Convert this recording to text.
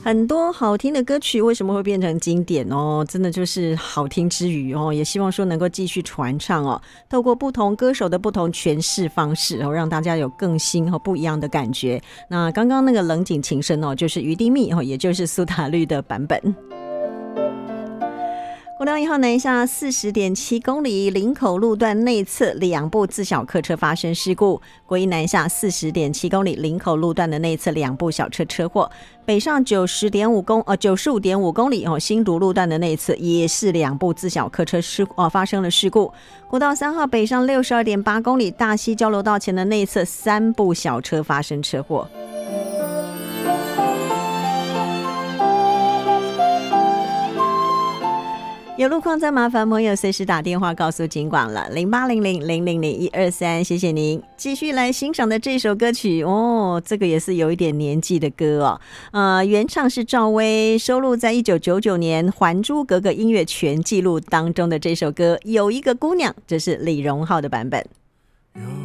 很多好听的歌曲为什么会变成经典哦？真的就是好听之余哦，也希望说能够继续传唱哦，透过不同歌手的不同诠释方式哦，让大家有更新和不一样的感觉。那刚刚那个冷井情深哦，就是余丁密哦，也就是苏打绿的版本。国道1号南下40.7公里，林口路段内侧2部自小客车发生事故。国一南下40.7公里，林口路段的内侧2部小车车祸。北上95.5公里新竹路段的内侧也是2部自小客车发生了事故。国道3号北上62.8公里，大溪交流道前的内侧3部小车发生车祸。有路况再麻烦朋友随时打电话告诉警广了，0800000123，谢谢您。继续来欣赏的这首歌曲哦，这个也是有一点年纪的歌哦，原唱是赵薇，收录在1999年《还珠格格》音乐全纪录当中的这首歌《有一个姑娘》，这是李荣浩的版本。